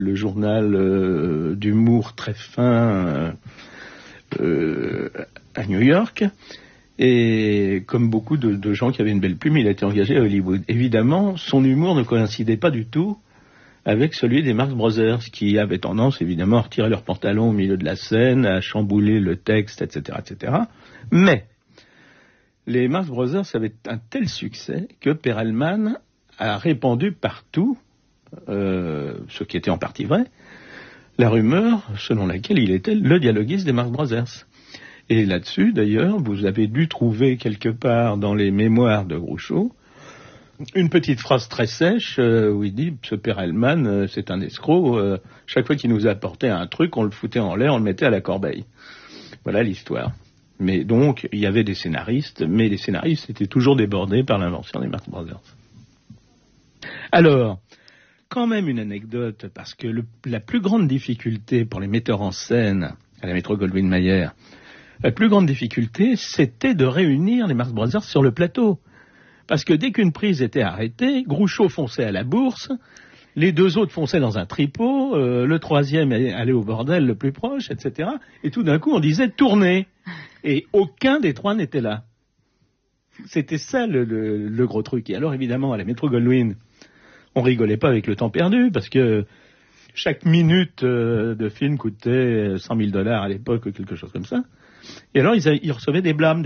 le journal d'humour très fin à New York. Et comme beaucoup de gens qui avaient une belle plume, il a été engagé à Hollywood. Évidemment, son humour ne coïncidait pas du tout avec celui des Marx Brothers, qui avaient tendance, évidemment, à retirer leurs pantalons au milieu de la scène, à chambouler le texte, etc., etc. Mais les Marx Brothers avaient un tel succès que Perelman a répandu partout, ce qui était en partie vrai, la rumeur selon laquelle il était le dialoguiste des Marx Brothers. Et là-dessus, d'ailleurs, vous avez dû trouver quelque part dans les mémoires de Groucho une petite phrase très sèche où il dit « Ce Perelman, c'est un escroc. Chaque fois qu'il nous apportait un truc, on le foutait en l'air, on le mettait à la corbeille. » Voilà l'histoire. Mais donc, il y avait des scénaristes, mais les scénaristes étaient toujours débordés par l'invention des Marx Brothers. Alors, quand même une anecdote, parce que la plus grande difficulté pour les metteurs en scène à la Metro-Goldwyn-Mayer, la plus grande difficulté, c'était de réunir les Marx Brothers sur le plateau. Parce que dès qu'une prise était arrêtée, Groucho fonçait à la bourse, les deux autres fonçaient dans un tripot, le troisième allait au bordel le plus proche, etc. Et tout d'un coup, on disait « tournez !» Et aucun des trois n'était là. C'était ça le gros truc. Et alors, évidemment, à la Metro-Goldwyn, on rigolait pas avec le temps perdu, parce que chaque minute de film coûtait $100,000 à l'époque, ou quelque chose comme ça. Et alors, ils recevaient des blâmes.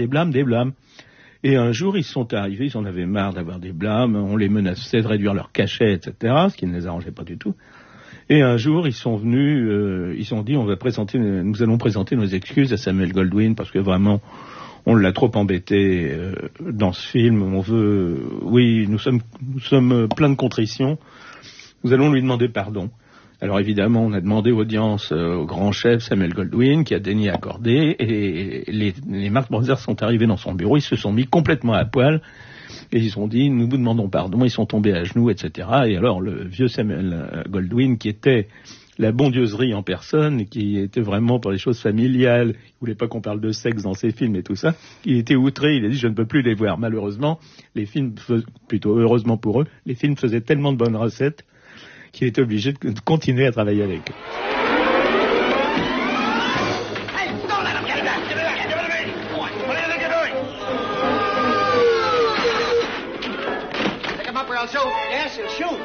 Et un jour, ils sont arrivés, ils en avaient marre d'avoir des blâmes, on les menaçait de réduire leur cachet, etc., ce qui ne les arrangeait pas du tout. Et un jour, ils sont venus, ils ont dit, nous allons présenter nos excuses à Samuel Goldwyn, parce que vraiment, on l'a trop embêté dans ce film, nous sommes pleins de contrition, nous allons lui demander pardon. Alors évidemment, on a demandé audience au grand chef Samuel Goldwyn, qui a daigné accorder, et les Marx Brothers sont arrivés dans son bureau, ils se sont mis complètement à poil, et ils ont dit, nous vous demandons pardon, ils sont tombés à genoux, etc. Et alors le vieux Samuel Goldwyn, qui était la bondieuserie en personne, qui était vraiment pour les choses familiales, il voulait pas qu'on parle de sexe dans ses films et tout ça, il était outré, il a dit, je ne peux plus les voir. Malheureusement, plutôt heureusement pour eux, les films faisaient tellement de bonnes recettes, qu'il était obligé de continuer à travailler avec eux. Hey, don't let him get back! Give it back! Give it to me! What do you think you're doing? Pick him up or I'll shoot. Yes, he'll shoot.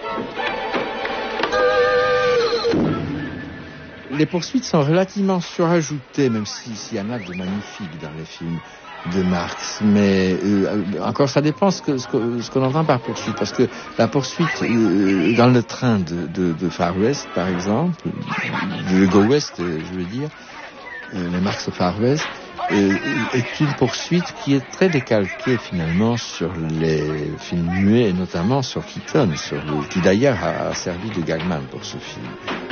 Les poursuites sont relativement surajoutées, même s'il y en a de magnifiques dans les films de Marx, mais encore ça dépend ce qu'on entend par poursuite, parce que la poursuite dans le train de Far West, par exemple, de Go West, je veux dire, le Marx au Far West, est une poursuite qui est très décalquée finalement sur les films muets, et notamment sur Keaton, qui d'ailleurs a servi de gagman pour ce film,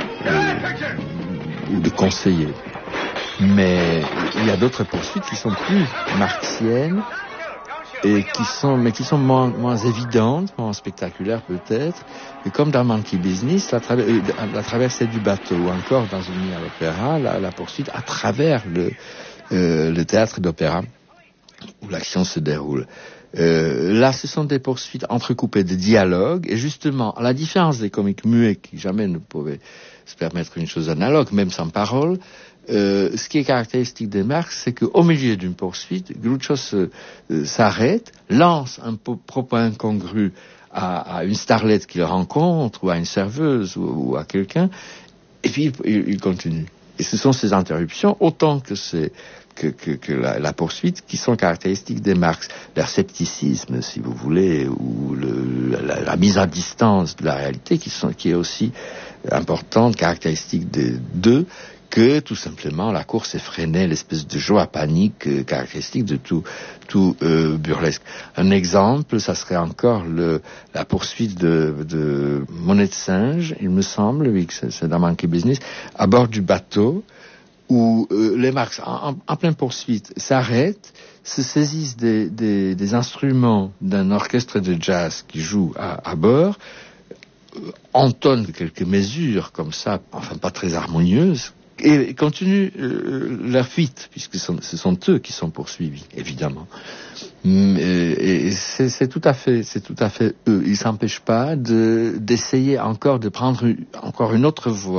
ou de conseiller. Mais il y a d'autres poursuites qui sont plus marxiennes et qui sont moins évidentes, moins spectaculaires peut-être. Et comme dans Monkey Business, la traversée du bateau, ou encore dans une nuit à l'opéra, la poursuite à travers le théâtre d'opéra où l'action se déroule. Là, ce sont des poursuites entrecoupées de dialogues, et justement, à la différence des comiques muets qui jamais ne pouvaient se permettre une chose analogue, même sans parole, ce qui est caractéristique des Marx, c'est qu'au milieu d'une poursuite, Groucho s'arrête, lance un propos incongru à une starlette qu'il rencontre, ou à une serveuse, ou à quelqu'un, et puis il continue. Et ce sont ces interruptions, autant que la poursuite, qui sont caractéristiques des Marx. Leur scepticisme, si vous voulez, ou la mise à distance de la réalité, qui est aussi importante, caractéristique des deux, que tout simplement la course effrénée, l'espèce de joie panique caractéristique de tout burlesque. Un exemple, ça serait encore la poursuite de Monnaie de singe, il me semble, oui, que c'est dans Monkey Business, à bord du bateau, où les Marx, en pleine poursuite, s'arrêtent, se saisissent des instruments d'un orchestre de jazz qui joue à bord, entonnent quelques mesures comme ça, enfin pas très harmonieuses, et continuent leur fuite, puisque ce sont eux qui sont poursuivis, évidemment. Et c'est tout à fait eux. Ils s'empêchent pas d'essayer encore de prendre encore une autre voie.